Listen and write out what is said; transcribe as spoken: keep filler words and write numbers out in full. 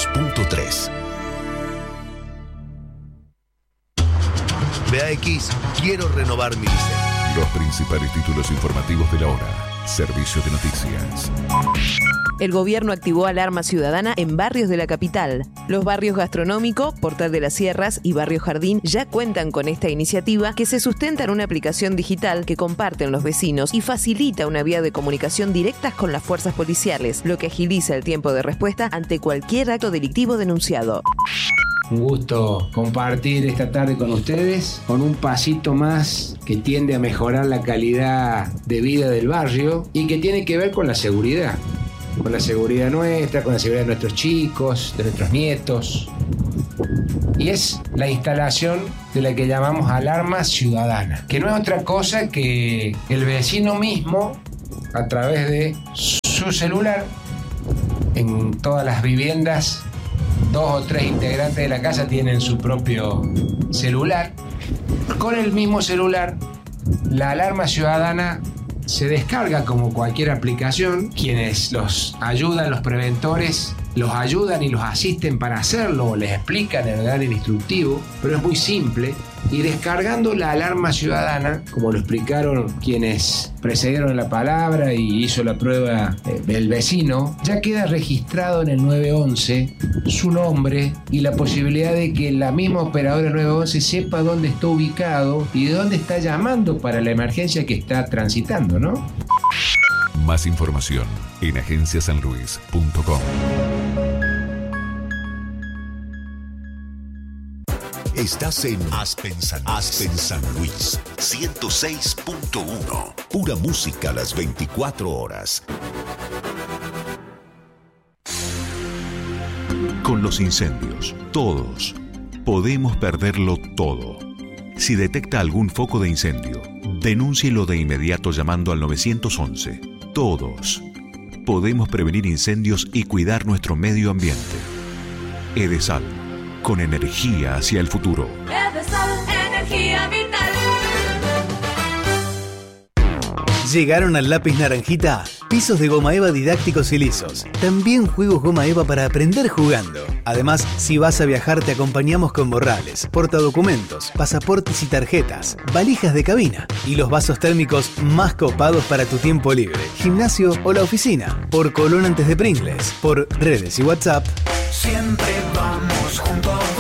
dos punto tres. B A X, quiero renovar mi licencia. Los principales títulos informativos de la hora. Servicio de noticias. El gobierno activó alarma ciudadana en barrios de la capital. Los barrios Gastronómico, Portal de las Sierras y Barrio Jardín ya cuentan con esta iniciativa que se sustenta en una aplicación digital que comparten los vecinos y facilita una vía de comunicación directas con las fuerzas policiales, lo que agiliza el tiempo de respuesta ante cualquier acto delictivo denunciado. Un gusto compartir esta tarde con ustedes, con un pasito más que tiende a mejorar la calidad de vida del barrio y que tiene que ver con la seguridad. Con la seguridad nuestra, con la seguridad de nuestros chicos, de nuestros nietos. Y es la instalación de la que llamamos alarma ciudadana, que no es otra cosa que el vecino mismo, a través de su celular, en todas las viviendas, dos o tres integrantes de la casa tienen su propio celular. Con el mismo celular, la alarma ciudadana se descarga como cualquier aplicación. Quienes los ayudan, los preventores, los ayudan y los asisten para hacerlo, o les explican en el área instructivo, pero es muy simple. Y descargando la alarma ciudadana, como lo explicaron quienes precedieron la palabra y hizo la prueba eh, el vecino, ya queda registrado en el nueve once su nombre y la posibilidad de que la misma operadora nueve once sepa dónde está ubicado y de dónde está llamando para la emergencia que está transitando, ¿no? Más información en agencia san luis punto com. Estás en Aspen San, Aspen San Luis, ciento seis punto uno. Pura música a las veinticuatro horas. Con los incendios, todos podemos perderlo todo. Si detecta algún foco de incendio, denúncielo de inmediato llamando al nueve once. Todos podemos prevenir incendios y cuidar nuestro medio ambiente. Edesal, con energía hacia el futuro. Edesal, energía vital. Llegaron al lápiz naranjita, pisos de goma eva didácticos y lisos. También juegos goma eva para aprender jugando. Además, si vas a viajar te acompañamos con morrales, portadocumentos, pasaportes y tarjetas, valijas de cabina y los vasos térmicos más copados para tu tiempo libre, gimnasio o la oficina. Por Colón antes de Pringles, por redes y WhatsApp. Siempre vamos juntos.